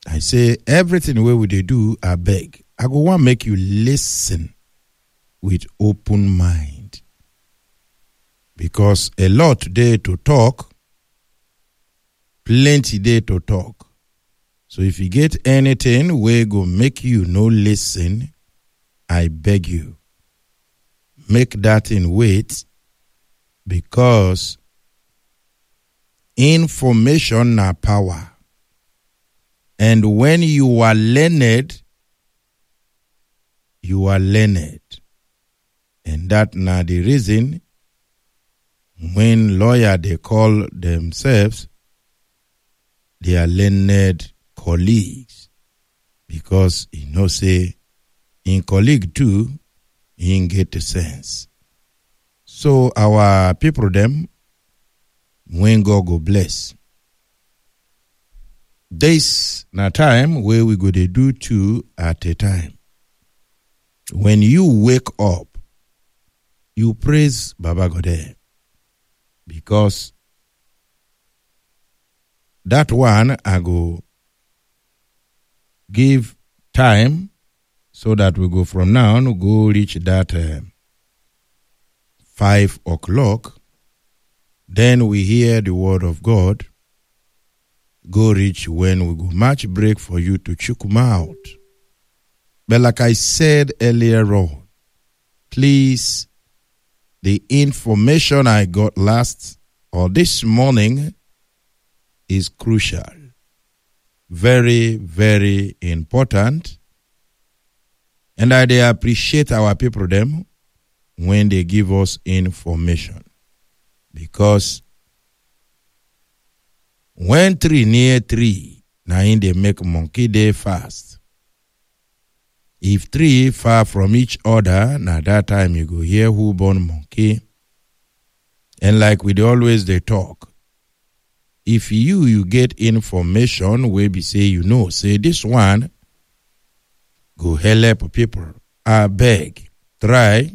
I say everything wey we dey do, I beg. I go want make you listen with open mind. Because a lot dey to talk, plenty dey to talk. So if you get anything wey go make you no listen, I beg you, make that in wait, because information na power. And when you are learned, you are learned. And that na the reason when lawyer they call themselves, they are learned colleagues. Because you know say, in colleague too, he get the sense. So our people them, when God go bless. This na time where we go to do two at a time. When you wake up, you praise Baba God, because that one I go give time so that we go from now on, go reach that 5 o'clock. Then we hear the word of God. Go reach when we go match break for you to check them out. But like I said earlier on, please, the information I got last or this morning is crucial. Very, very important. And I dey appreciate our people them when they give us information. Because when 3 near 3, now in they make monkey day fast. If 3 far from each other, now that time you go hear who born monkey. And like we always they talk, if you get information where be say you know, say this one, go help people. I beg, try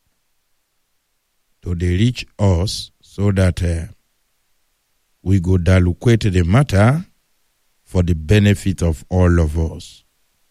to they reach us so that we go dilucate the matter for the benefit of all of us.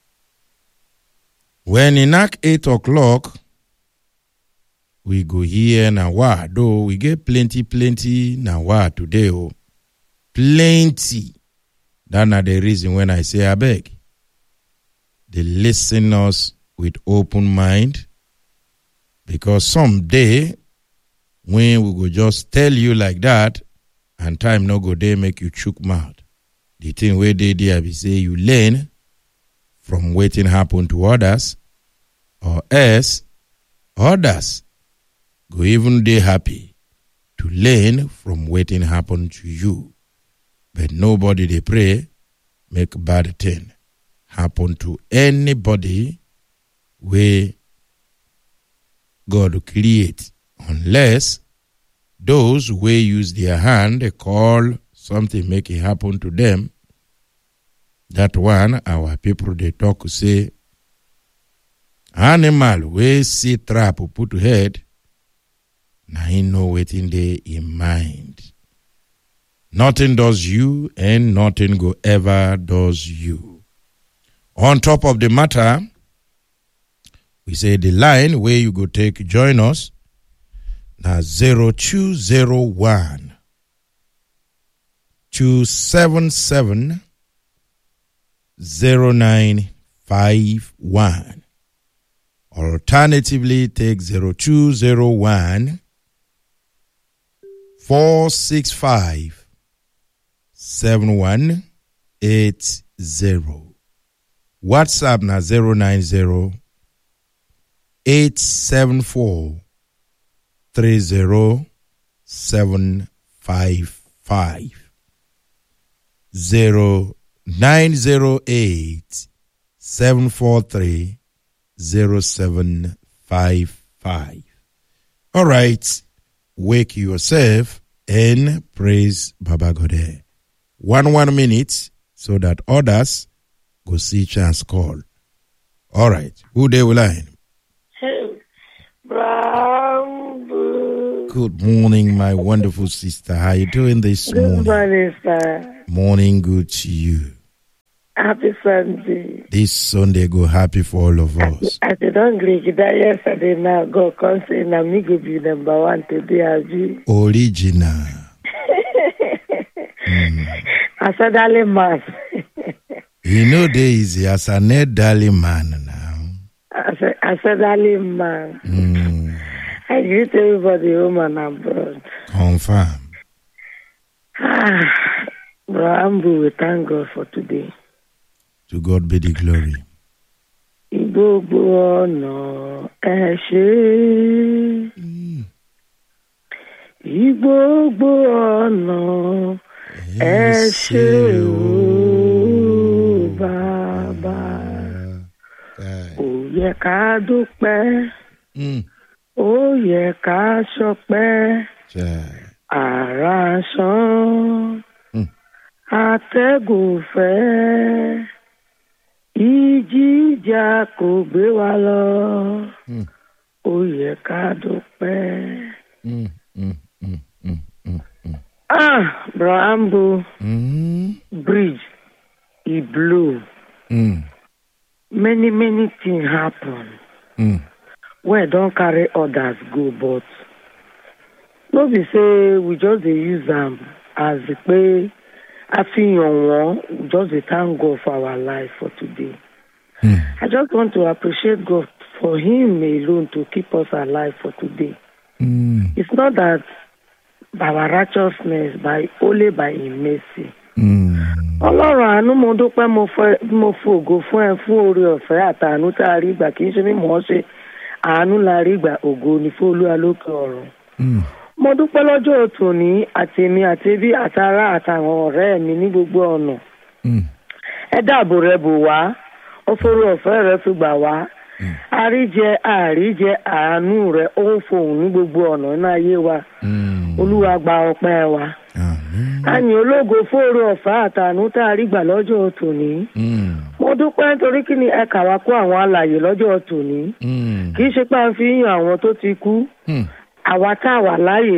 When in 8 o'clock, we go here now. Though we get plenty now today. Oh, plenty. That's not the reason when I say I beg. They listen us with open mind, because someday when we go just tell you like that, and time no go there make you chook mouth. The thing where they there be say you learn from waiting happen to others, or else others go even they happy to learn from waiting happen to you. But nobody they pray make bad thing happen to anybody where God create, unless those who use their hand, they call something make it happen to them. That one, our people, they talk, say, animal, we see trap, put to head, now he know waiting there in mind. Nothing does you, and nothing go ever does you. On top of the matter, we say the line where you go take, join us, now 0201 277 0951. Alternatively, take 0201 465 7180. WhatsApp na 090 874 30755. 0908 743 0755. All right, wake yourself and praise Baba God. 1 minute so that others go see chance call. All right, who they will line? Good morning, my wonderful sister. How you doing this morning? Good morning, sir. Morning good to you. Happy Sunday. This Sunday go happy for all of us. I said, don't Greek that yesterday now. God come say, now me go be number one today. Original. I said, darling man. You know there is as a net darling man now. I said, darling man. I greet everybody home and abroad. Confirm. Bro, Ambu, we thank God for today. To God be the glory. Igbogbo ọ̀nà ẹ ṣé. Igbogbo ọ̀nà ẹ ṣé o bàbá. Ó yẹ ká dúpẹ́. Ó yẹ ká ṣọpẹ́. Àrà sán. Atẹ́gùn fẹ́. Ìjìjà kò gbé wa lọ, ó yẹ ká dúpẹ́. Bro Ambu, bridge, it blew. Many things happen. Where don't carry others go, but no be say we just dey use them as the pay. I feel just to thank God for our life for today. I just want to appreciate God for Him alone to keep us alive for today. It's not that by our righteousness, only by His mercy. Ọlọ́run àánú mo dúpẹ́ mo fògo fún ẹ fún oore ọ̀fẹ́ àtàánú tá a rí gbà kì í ṣe ní mọ̀ ọ́ ṣe àánú la rí gbà ògo ni fún Olúwa lókè ọ̀run. Mo dúpẹ́ lọ́jọ́ tòní àtèmi àtẹbí àtàrà àtàwọn ọ̀rẹ́ mi ní gbogbo ọ̀nà. Ẹ dáàbò rẹ bò wá, ó fòrò ọ̀fẹ́ rẹ fi gbà wá. Àríjẹ àríjẹ àánú rẹ ó ń fohùn ní gbogbo ọ̀nà ní ayé wa. Olúwa gba ọpẹ́ wa. Àyìn ológo fòrò ọ̀fẹ́ àtàánú tá a rí gbà lọ́jọ́ tòní. Mo dúpẹ́ nítorí kí ni ẹ kà wá kó àwọn alààyè lọ́jọ́ tòní. Kì í ṣe pé à ń fi yàn àwọn tó ti kú. Àwa tá a wà láàyè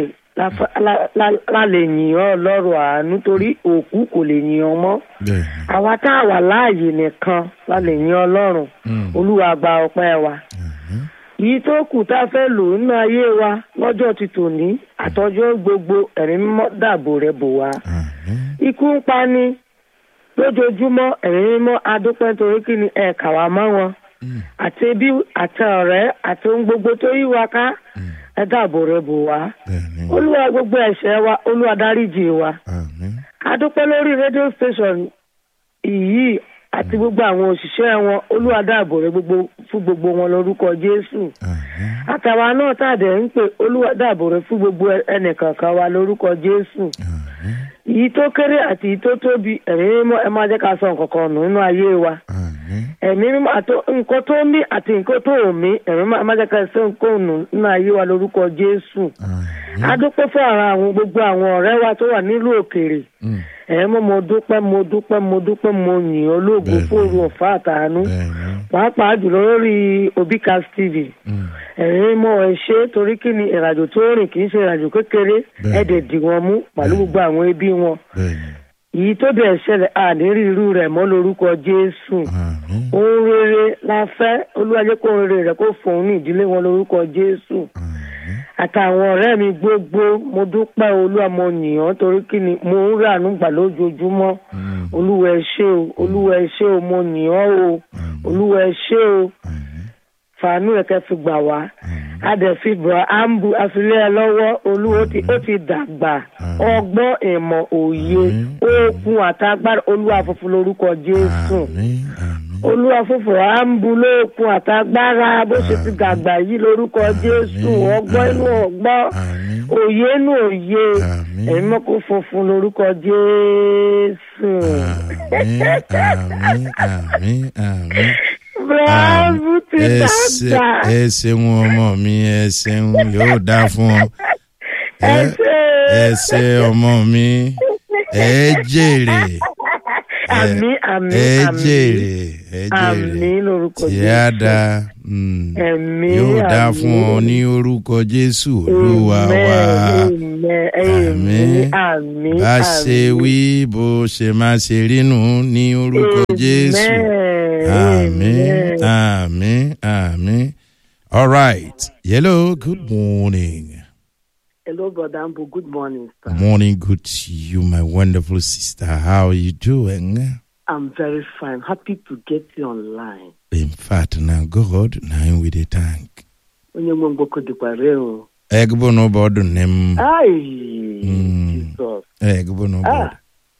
la lè yìn ọ́ lọ́rọ̀ àánú torí òkú kò lè yìn ọ́ mọ́. Àwa tá a wà láàyè nìkan la lè yìn Ọlọ́run. Olúwa gba ọpẹ́ wa. Yìí tó kù tá a fẹ́ lò nínú ayé wa lọ́jọ́ ti tòní àtọjọ́ gbogbo ẹ̀rín mímọ́ dàbò rẹ̀ bò wá. Ikú ń pa ni lójoojúmọ́ ẹ̀rín mímọ́ adúpẹ́ nítorí kí ni ẹ kà wá mọ́ wọn. Àti ẹbí àti ọ̀rẹ́ àti ohun gbogbo tó yí wa ká. Ẹ dáàbò rẹ bò wá. Olúwa gbogbo ẹ̀ṣẹ̀ wa, Olúwa dáríjì wa. A dúpẹ́ lórí rédíò station yìí àti gbogbo àwọn òṣìṣẹ́ wọn, Olúwa dáàbò rẹ fún gbogbo wọn lórúkọ Jésù. Àtàwa náà tàdé ń pè Olúwa dáàbò rẹ fún gbogbo ẹnìkankan wa lórúkọ Jésù. Èyí tó kéré àti èyí tó tóbi ẹ̀mí mímọ́ ẹ máa jẹ́ ká sọ nǹkan kan nù nínú ayé wa. Ẹ̀mí mímọ́ àti nǹkan tó mí àti nǹkan tó mí ẹ̀mí mímọ́ ẹ máa jẹ́ ká sọ nǹkan nù nínú ayé wa lórúkọ Jésù. A dúpẹ́ fún àwọn gbogbo àwọn ọ̀rẹ́ wa tó wà nílùú òkèèrè. Ẹ̀mọ́ mo dúpẹ́ mo yìn ológo fóònù ọ̀fà àtàánú. Pàápàá jùlọ lórí Obicast TV. Ẹ̀rín mọ́ ẹ ṣe torí kí ni ìrìnàjò tó rìn kì í ṣe ìrìnàjò kékeré ẹ̀dẹ̀ dì wọ́n mú pẹ̀lú gbogbo àwọn ẹbí wọn. Yìí tó bẹ̀ ṣẹlẹ̀ àdérí irú rẹ̀ mọ́ lórúkọ Jésù. Ohun rere la fẹ́ Olúwa jẹ́ kó ohun rere rẹ̀ kó fòun ní ìdílé wọn lórúkọ Jésù. Àtàwọn ọ̀rẹ́ mi gbogbo mo dúpẹ́ Olúwa mo yìn ọ́ torí kí ni mo ń ràánú gbà lójoojúmọ́. Olúwa ẹ ṣé o, Olúwa ẹ ṣé o, mo yìn ọ́ o, Olúwa ẹ ṣé o. Fàánú ẹ̀kẹ́ fi gbà wá. Adẹ̀fi bọ̀ Ambu afilé ẹ lọ́wọ́ Olúwa ó ti dàgbà. Ọgbọ́n ìmọ̀ òye okun àtagbára Olúwa fúnfún lórúkọ Jésù. Olúwa fúnfún Ambu lókun àtagbára bó ṣe ti dàgbà yìí lórúkọ Jésù. Ọgbọ́n inú ọgbọ́n òye inú òye ẹ̀mọ́ kó fúnfún lórúkọ Jésù. Àmín. Bravo ti dàgbà. Ẹ ṣeun ọmọ mi, ẹ ṣeun yóò dá fún ọ. Ẹ ṣe ọmọ mi, ẹ jèrè. Àmín. Àmín lórúkọ Jésù. Tí a dá. Yóò dá fún ọ ní orúkọ Jésù Olúwa wa. Àmín. Bá ṣe wí bó ṣe máa ṣe rínú ní orúkọ Jésù. Àmín. All right. Hello, good morning. Hello, Brother Ambo. Good morning, sir. Morning, good to you, my wonderful sister. How are you doing? I'm very fine. Happy to get you online. In fact, now God, now with the tank. Onye nwe ngoko dịkwa reo. Egbo no bodo nem. Jesus. Egbo no bodo.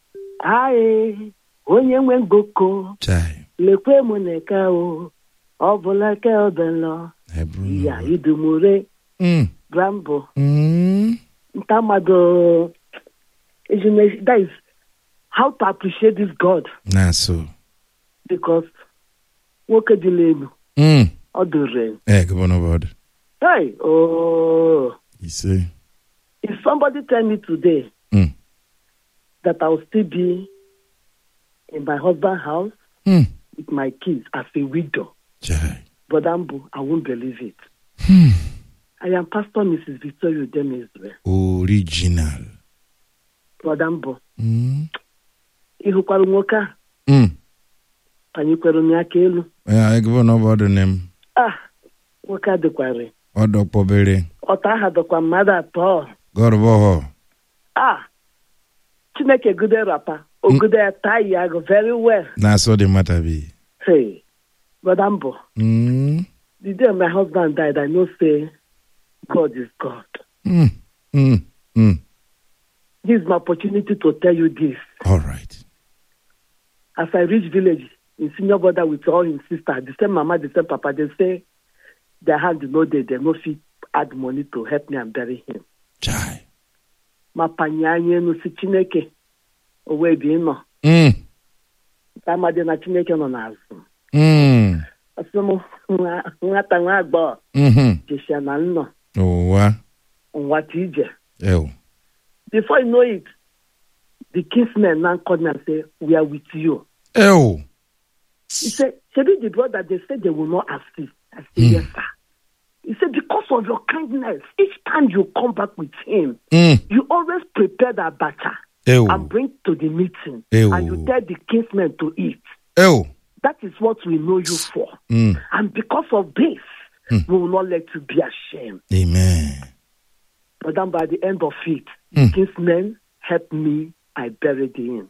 Onye nwe ngoko. Chai. Lekwe moneka o. Ọbụla ke obelo. Ya idumure. Brambo. Ntamado. That is how to appreciate this God. Nah, so. Because woke dilenu. Odure. Egbo no bodo. Hey, oh. You see. If somebody tell me today that I will still be in my husband's house with my kids as a widow, but I won't believe it. I am Pastor Mrs. Victoria Udeme Israel. Original. Rodambo. Ihukwara nwoke a. Panyikwere onye aka elu. Egbo no bodo nem. Nwoke a dịkwara. Odokpobere. Ọta aha dịkwa mmadụ atọ. Gorboho. Chineke gude rapa. Ogude tie yago very well. That's so the matter be. Hey, Rodambo. The day my husband died, I know say God is God. This is my opportunity to tell you this. All right. As I reach village in senior brother with all his sister, the same mama, the same papa, they say their hand no day, they no fit add money to help me and bury him. Chai. Mapanyanye no si Chineke. Owe bi no. Tamade na Chineke no nazu. Asemo ngata ngagbo. Jesha na no. Owa. Onwatije. Ew. Before you know it, the kinsmen now called me and say, "We are with you." Ew. He said, "Shebi the brother, they said they will not assist." I said, "Yes, sir." He said, "Because of your kindness, each time you come back with him, you always prepare the abacha and bring to the meeting, and you tell the kinsmen to eat. That is what we know you for. And because of this, we will not let you be ashamed." Amen. But then by the end of it, the kinsmen helped me. I buried him.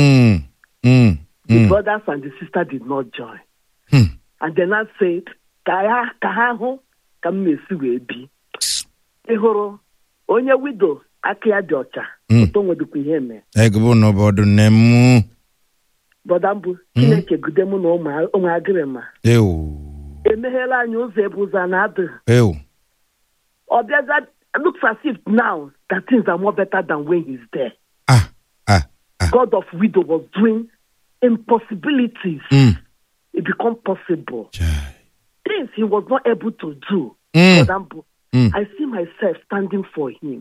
The brothers and the sister did not join. And then I said, "Kahaho, kamesi webi. Ehoro, onye widow, akia diocha. Otongo dukuyeme." Egbo no bodo nemu. Bodambu, Chineke gudemu no oma agrema. Emehela anyi ụzọ ebuza na adu. Obiaza looks as if now that things are more better than when he's there. God of widow was doing impossibilities. It become possible. Things he was not able to do. I see myself standing for him.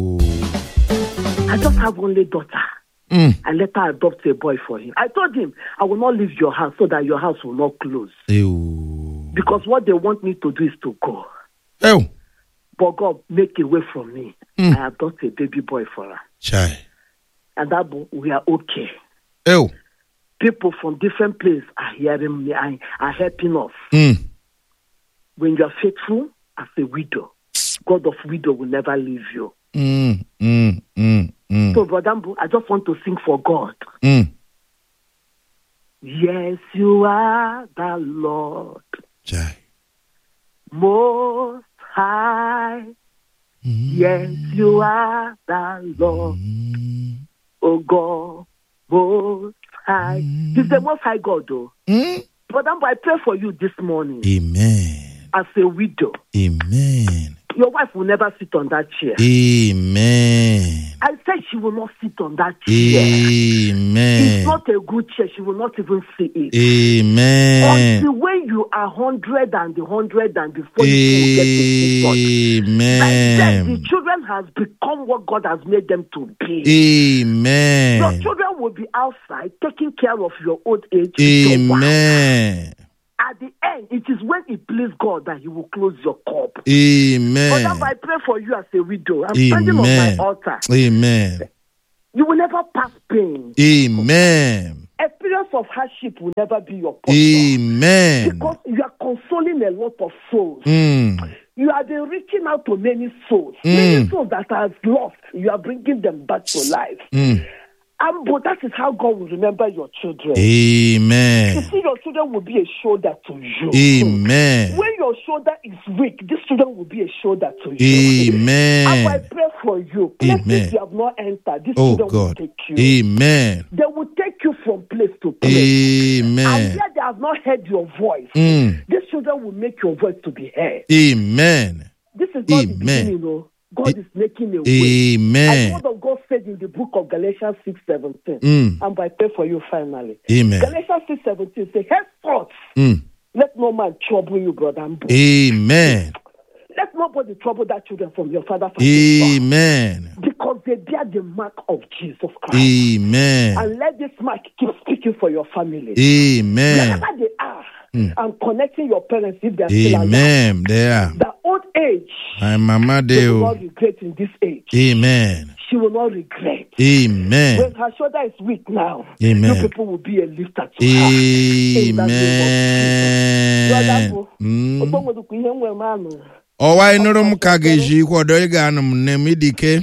I just have only daughter. I let her adopt a boy for him. I told him, I will not leave your house so that your house will not close. Because what they want me to do is to go. But God make a way for me. I adopt a baby boy for her. And that we are okay. People from different places are hearing me and are helping us. When you are faithful as a widow, God of widow will never leave you. So, Brother Mbu, I just want to sing for God. Yes, you are the Lord, Most High. Yes, you are the Lord, oh God, Most High. He's the Most High God, though. Brother Mbu, I pray for you this morning. Amen. As a widow. Amen. Your wife will never sit on that chair. Amen. I said she will not sit on that chair. Amen. It's not a good chair. She will not even see it. Amen. Until when you are 100 and the 100 and before you get to sit on. Amen. The children has become what God has made them to be. Amen. Your children will be outside taking care of your old age. Amen. At the end, it is when it pleases God that He will close your cup. Amen. Father, I pray for you as a widow. I'm standing on my altar. Amen. You will never pass pain. Amen. Experience of hardship will never be your portion. Amen. Because you are consoling a lot of souls. You have been reaching out to many souls. Many souls that are lost, you are bringing them back to life. But that is how God will remember your children. Amen. You see, your children will be a shoulder to you. Amen. When your shoulder is weak, these children will be a shoulder to you. Amen. And I pray for you. Places you have not entered, these children will take you. Amen. They will take you from place to place. Amen. And where they have not heard your voice, these children will make your voice to be heard. Amen. This is not the beginning, you know. God is making a way. Amen. And what God said in the book of Galatians 6:17. And I pray for you finally. Amen. Galatians 6:17 says, henceforth, let no man trouble you, brother. Amen. Let nobody trouble that children from your father. Amen. Because they bear the mark of Jesus Christ. Amen. And let this mark keep speaking for your family. Amen. Wherever they are, and connecting your parents if they are still alive. Amen. They are. The old age. My mama She will not regret in this age. Amen. She will not regret. Amen. When her shoulder is weak now, Amen. you people will be a lifter to Amen. Owa inorum kageji kwodo iganum nemidike.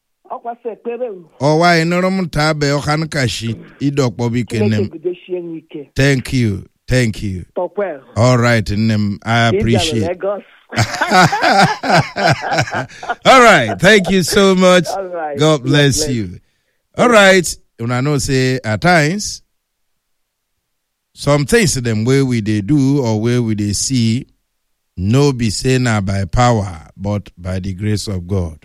Owa inorum tabe okan kashi idokpo bikenem. Thank you. Thank you. All right, I appreciate it. All right, thank you so much. Right. God bless you. All right, when I know say at times some things them where we they do or where we they see no be say now by power but by the grace of God.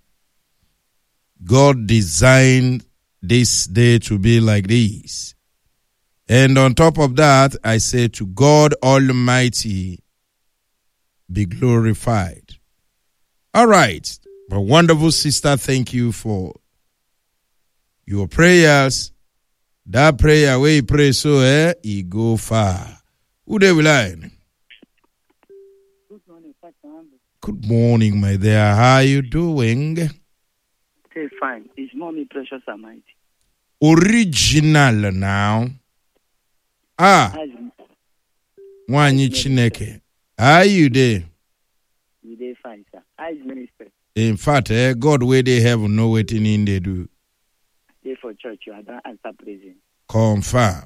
God designed this day to be like this. And on top of that, I say to God Almighty be glorified. All right. My wonderful sister, thank you for your prayers. That prayer where you pray so, you go far. Who they will line? Good morning, Pastor. Good morning, my dear. How are you doing? Stay fine. It's Mommy Precious Almighty. Original now. Wanyi Chineke. How you there? You there fine, sir. How is minister? In fact, God where they have no waiting in they do. There for church, you are done answer praising. Confirm.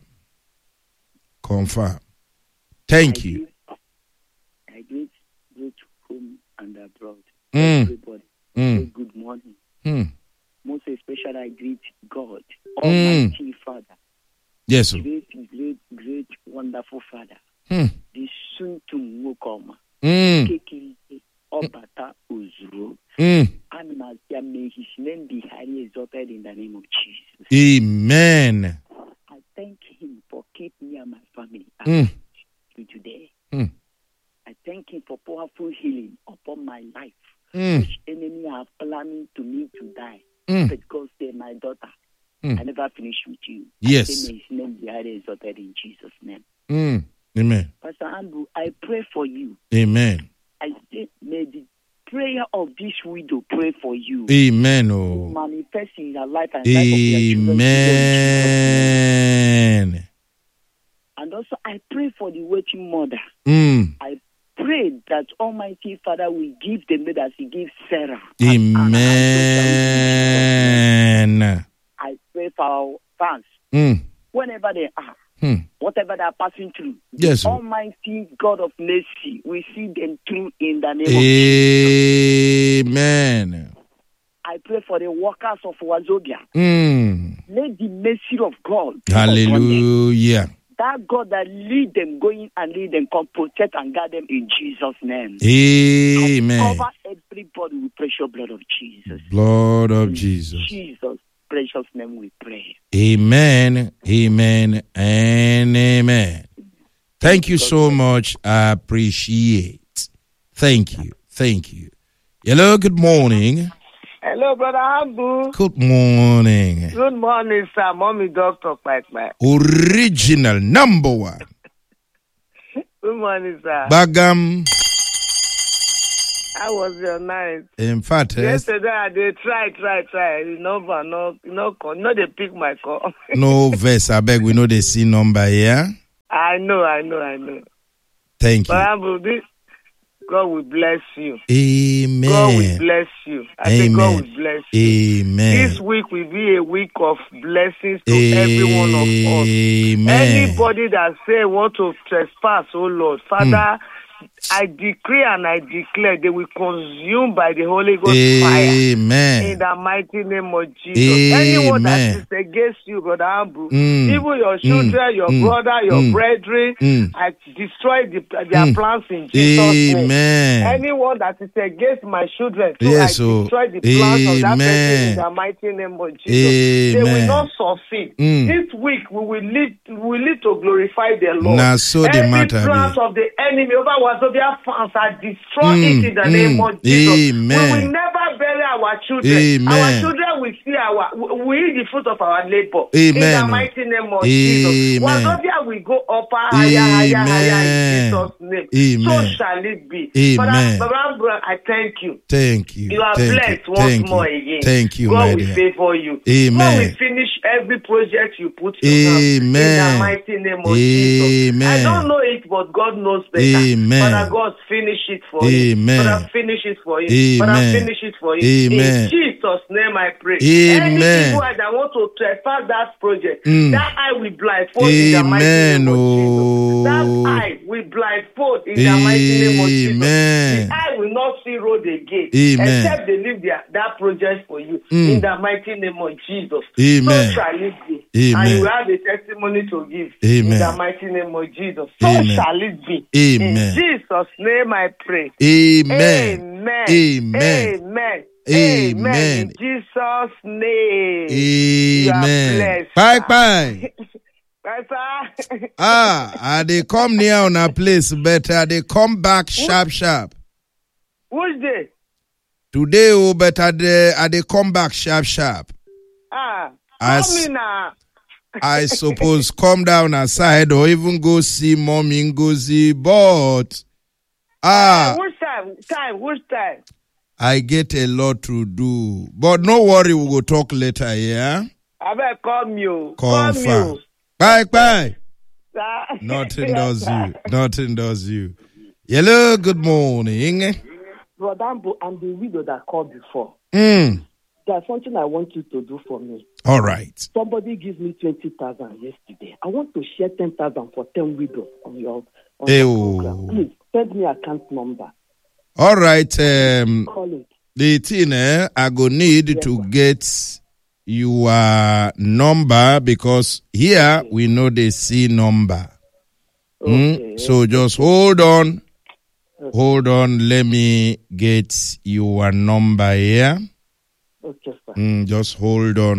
Thank you. I greet both home and abroad. Everybody. Good morning. Most especially, I greet God, Almighty Father. Yes, sir. Great, wonderful Father. The soon to Mukoma. Keki Obata Uzuru. And may his name be highly exalted in the name of Jesus. Amen. I thank him for keeping me and my family to today. I thank him for powerful healing upon my life. Which enemy have planned to me to die. But God said, my daughter, I never finish with you. Yes. I say, may his name be highly exalted in Jesus' name. Amen. Pastor Andrew, I pray for you. Amen. I say, may the prayer of this widow pray for you. Amen. Oh. Manifest in your life and life of your children. Amen. And also, I pray for the waiting mother. I pray that Almighty Father will give the maid as he gives Sarah. Amen. I pray for our fans. Whenever they are, whatever they are passing through, yes, the Almighty God of mercy, we see them through in the name of Jesus. Amen. I pray for the workers of Wazobia. Let the mercy of God. Hallelujah. That God that lead them, going and lead them, come protect and guard them in Jesus' name. Amen. And cover everybody with precious blood of Jesus. Blood of Jesus. Jesus' precious name we pray. Amen, amen, and amen. Thank you so much. I appreciate. Thank you. Hello, good morning. Hello, Brother Ambu. Good morning. Good morning, sir. Mommy, Dr. Pike. Original number one. Good morning, sir. Bagam. How was your night? In fact, yesterday I did try. No, they pick my call. No verse, I beg, we know they see number here. I know. Thank you. But Ambu, God will bless you. Amen. God will bless you. Say God will bless you. Amen. This week will be a week of blessings to every one of us. Amen. Anybody that say want to trespass, oh Lord, Father, I decree and I declare they will consume by the Holy Ghost fire. Amen. In the mighty name of Jesus. Anyone that is against you, Brother Ambu, even your children, your brother, your brethren, I destroy their plans in Jesus' name. Anyone that is against my children, I destroy the plans of that person in the mighty name of Jesus. They will not succeed. This week we will live to glorify the Lord. Every plans of the enemy over Wazobia fans are destroyed it in the name of Jesus. We will never bury our children. Our children will see we eat the fruit of our labor. In the mighty name of Jesus. Wazobia will go up higher in Jesus' name. So shall it be. But I thank you. Thank you. You are blessed once more again. Thank you, God will favor you. Amen. God will finish every project you put in the mighty name of Jesus. I don't know it, but God knows better. Amen. Father God, finish it for you. Father, finish it for you. Father, finish it for you. Amen. In Jesus' name I pray. Amen. Any people that want to trespass that project, that eye will blindfold in the mighty name of Jesus. That eye will blindfold in the mighty name of Jesus. The eye will not see road again. Except they leave that project for you in the mighty name of Jesus. So shall it be. And you have a testimony to give in the mighty name of Jesus. So shall it be. In Jesus' name I pray. Amen. Amen. In Jesus' name. Amen. Bye. They come near on a place better. They come back sharp. Which day? Today, better they come back sharp. I suppose come down aside or even go see Mommy Ngozi, but which time? I get a lot to do. But no worry, we'll go talk later, yeah? I better come you. Confirm. Bye. Nothing does you. Hello, good morning. Brother Ambu, I'm the widow that called before. There's something I want you to do for me. All right. Somebody gave me 20,000 yesterday. I want to share 10,000 for 10 widows on your program. Please send me account number. All right. The thing I go need to get your number because here we know the C number. So just hold on. Hold on. Let me get your number here. Okay, sir. Just hold on.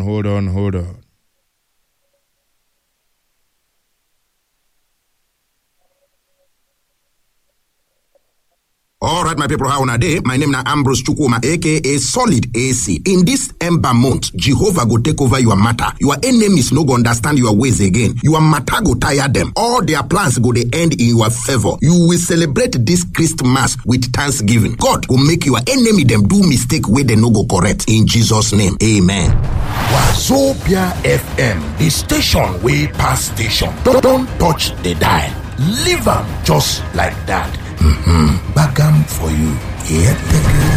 All right, my people, how on a day? My name is Ambrose Chukwuma, aka Solid AC. In this Ember month, Jehovah go take over your matter. Your enemies no go understand your ways again. Your matter go tire them. All their plans go they end in your favor. You will celebrate this Christmas with thanksgiving. God will make your enemy them do mistake where they no go correct. In Jesus' name, amen. Wazobia FM, the station way past station. Don't touch the dial. Leave them just like that. Bagam for you.